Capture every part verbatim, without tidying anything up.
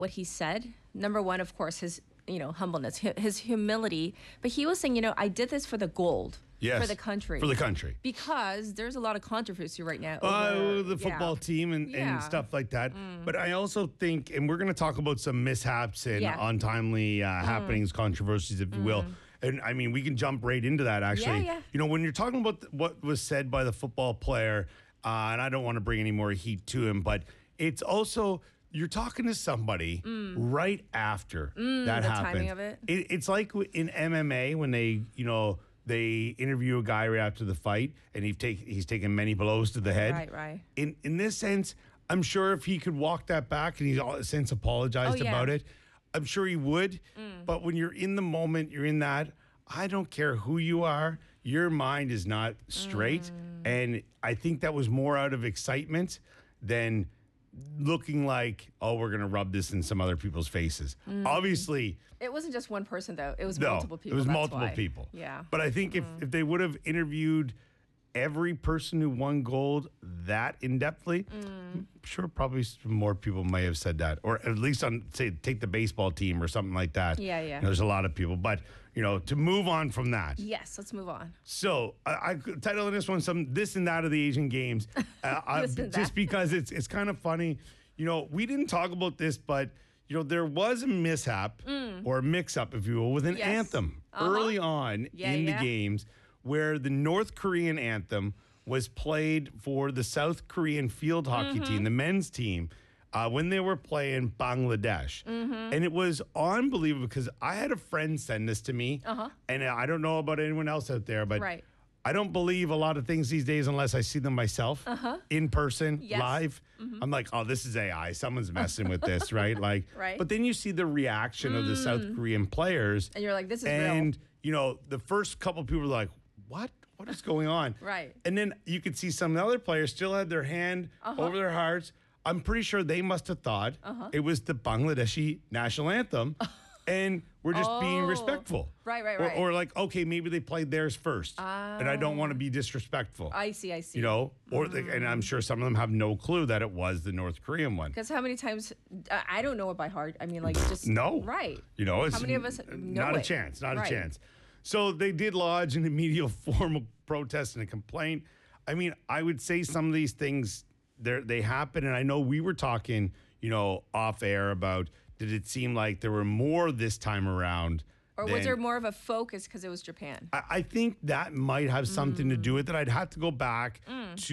what he said. Number one, of course, his you know humbleness, hi- his humility. But he was saying, you know, I did this for the gold, Yes, for the country, for the country. because there's a lot of controversy right now. Uh, over, the football yeah. team and, Yeah. and stuff like that. But I also think, and we're going to talk about some mishaps and Yeah. untimely uh, happenings, controversies, if you will. And I mean, we can jump right into that, actually. yeah. You know, when you're talking about th- what was said by the football player, uh, and I don't want to bring any more heat to him, but it's also, you're talking to somebody right after that Mm. the happened. timing of it. It's like w- in M M A when they, you know, they interview a guy right after the fight, and he take he's taken many blows to the head. Right, right. In in this sense, I'm sure if he could walk that back and he's all since apologized Oh, yeah. about it, I'm sure he would. But when you're in the moment, you're in that. I don't care who you are, your mind is not straight, and I think that was more out of excitement than looking like, oh, we're gonna rub this in some other people's faces. Obviously. It wasn't just one person though; it was No, multiple people. it was that's multiple why. people. Yeah. But I think if, if they would have interviewed every person who won gold that in depthly, I'm sure probably some more people may have said that, or at least on say take the baseball team or something like that. Yeah, yeah. There's a lot of people, but you know, to move on from that. Yes, let's move on. So I, I titled this one some this and that of the Asian Games, uh, I- This and just that. because it's it's kind of funny. You know, we didn't talk about this, but you know, there was a mishap or a mix-up, if you will, with an Mm. Yes. anthem Uh-huh. early on Yeah, in yeah. the games, where the North Korean anthem was played for the South Korean field hockey Mm-hmm. team, the men's team. Uh, when they were playing Bangladesh. Mm-hmm. And it was unbelievable because I had a friend send this to me. Uh-huh. And I don't know about anyone else out there, but Right. I don't believe a lot of things these days unless I see them myself in person, Uh-huh. Yes. live. I'm like, oh, this is A I. Someone's messing with this, right? Like, Right. But then you see the reaction of the South Korean players. And you're like, this is and, real. you know, the first couple people were like, what? What is going on? Right. And then you could see some of the other players still had their hand Uh-huh. over their hearts. I'm pretty sure they must have thought it was the Bangladeshi national anthem. And we're just being Oh. respectful. Right, right, Or- right. Or, like, okay, maybe they played theirs first. And I don't want to be disrespectful. I see, I see. You know, or the, and I'm sure some of them have no clue that it was the North Korean one. Because how many times I I don't know it by heart. I mean, like just No. right. You know, it's How many of us know not a it? chance, not Right. a chance. So they did lodge an immediate formal protest and a complaint. I mean, I would say some of these things they they happen, and I know we were talking, you know, off air about did it seem like there were more this time around? Or was than- there more of a focus because it was Japan? I, I think that might have something to do with it. I'd have to go back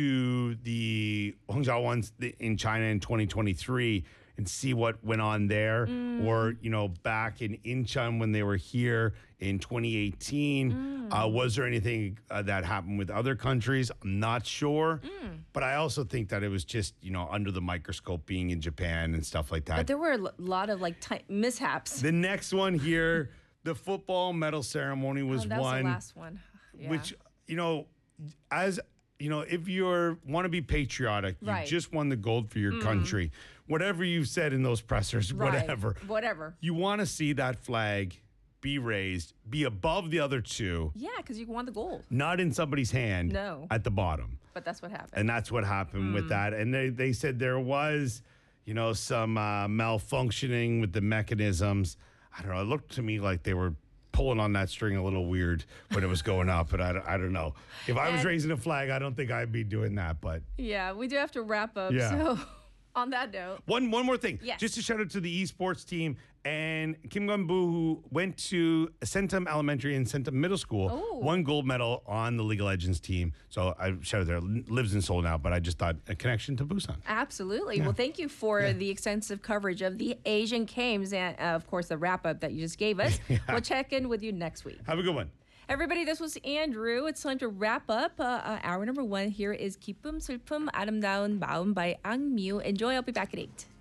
to the Hangzhou ones in China in twenty twenty-three and see what went on there, or you know, back in Incheon when they were here in twenty eighteen. Uh, was there anything uh, that happened with other countries? I'm not sure, but I also think that it was just you know under the microscope being in Japan and stuff like that. But there were a l- lot of like ti mishaps. The next one here, the football medal ceremony was Oh, that was one. the last one. Yeah. Which you know, as you know, if you're want to be patriotic, you Right. Mm. just won the gold for your country. Whatever you've said in those pressers, Right. whatever, Whatever. you want to see that flag be raised, be above the other two, Yeah, because you won the gold. not in somebody's hand. No. At the bottom, But that's what happened. and that's what happened with that. And they they said there was, you know, some uh, malfunctioning with the mechanisms. I don't know. It looked to me like they were pulling on that string a little weird when it was going up, but I, don't- I don't know. If I was And- raising a flag, I don't think I'd be doing that. But yeah, we do have to wrap up. Yeah. So on that note, one one more thing, Yes. just to shout out to the esports team and Kim Gun-bu, who went to Centum Elementary and Centum Middle School, Oh. won gold medal on the League of Legends team. So I shout out there, lives in Seoul now, but I just thought a connection to Busan. absolutely. Well, thank you for the extensive coverage of the Asian Games and, uh, of course, the wrap up that you just gave us. We'll check in with you next week. Have a good one. Everybody, this was Andrew. It's time to wrap up. Uh, uh, hour number one here is 기쁨 슬픔 아름다운 마음 by Ang Miu. Enjoy. I'll be back at eight.